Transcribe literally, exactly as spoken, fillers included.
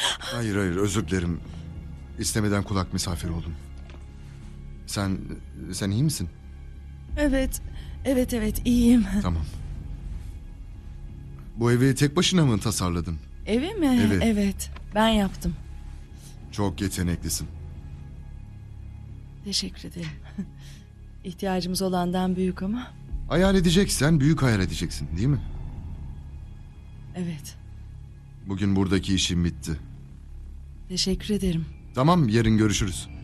Hayır hayır, özür dilerim. İstemeden kulak misafiri oldum. Sen, sen iyi misin? Evet, evet evet iyiyim. Tamam. Bu evi tek başına mı tasarladın? Evi mi? Evi. Evet, ben yaptım. Çok yeteneklisin. Teşekkür ederim. İhtiyacımız olandan büyük ama. Hayal edeceksen büyük hayal edeceksin, değil mi? Evet, Bugün buradaki işim bitti. teşekkür ederim. Tamam, yarın görüşürüz.